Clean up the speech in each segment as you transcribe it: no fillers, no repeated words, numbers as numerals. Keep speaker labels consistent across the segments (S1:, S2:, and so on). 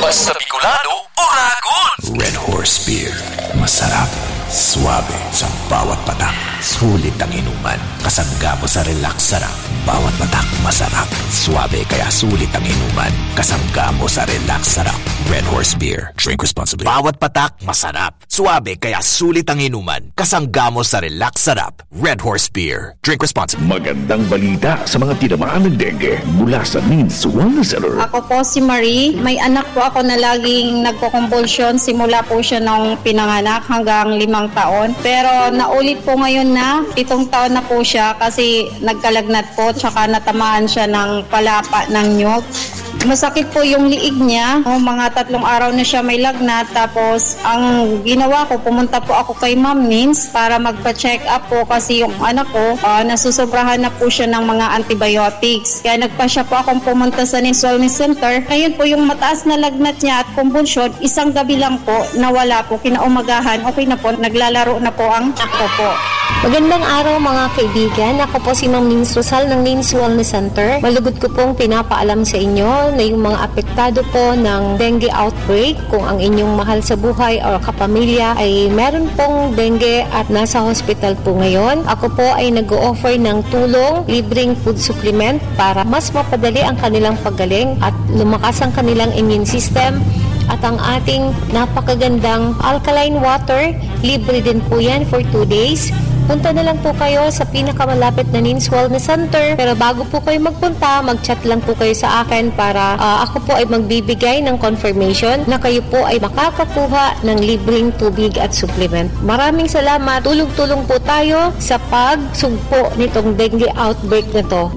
S1: Basta Bicolano, Oragon!
S2: Red Horse Beer. Masarap, suabe sa bawat patak. Sulit ang inuman, kasangga mo sa relax sarap. Bawat patak masarap, suabe kaya sulit ang inuman, kasangga mo sa relax sarap. Red Horse Beer. Drink responsibly. Bawat patak masarap, suabe kaya sulit ang inuman, kasangga mo sa relax sarap. Red Horse Beer. Drink responsibly.
S3: Magandang balita sa mga tinamaan ng dengue mula sa NINS Wellness Center.
S4: Ako po si Marie. May anak po ako na laging nagko-convulsion. Simula po siya nung pinanganak hanggang 5 taon. Pero naulit po ngayon na 7 taon na po siya kasi nagkalagnat po tsaka natamaan siya ng palapa ng nyug. Masakit po yung liig niya. Mga 3 araw na siya may lagnat. Tapos, ang ginawa ko, pumunta po ako kay Ma'am Nins para magpa-check up po kasi yung anak ko, nasusobrahan na po siya ng mga antibiotics. Kaya nagpa siya po akong pumunta sa Nins Wellness Center. Ngayon po, yung mataas na lagnat niya at convulsion, isang gabi lang po, nawala po. Kinaumagahan, okay na po, naglalaro na po ang anak ko po.
S5: Magandang araw mga kaibigan. Ako po si Ma'am Nins Rosal ng Nins Wellness Center. Malugod ko pong pinapaalam sa inyo na yung mga apektado po ng dengue outbreak, kung ang inyong mahal sa buhay o kapamilya ay meron pong dengue at nasa hospital po ngayon. Ako po ay nag-o-offer ng tulong, libreng food supplement para mas mapadali ang kanilang paggaling at lumakas ang kanilang immune system. At ang ating napakagandang alkaline water, libre din po yan for 2 days. Punta na lang po kayo sa pinakamalapit na Nins Wellness Center. Pero bago po kayo magpunta, mag-chat lang po kayo sa akin para ako po ay magbibigay ng confirmation na kayo po ay makakakuha ng libreng tubig at supplement. Maraming salamat. Tulong-tulong po tayo sa pagsugpo nitong dengue outbreak na to.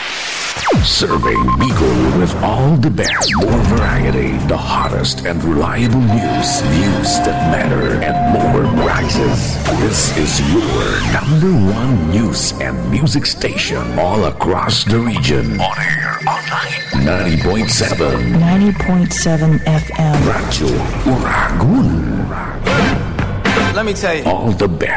S3: Serving Bicol with all the best, more variety, the hottest and reliable news that matter, and more prices. This is your #1 news and music station all across the region. On air, online,
S6: 90.7 FM.
S3: Radyo Oragon.
S1: Let me tell you.
S3: All the best.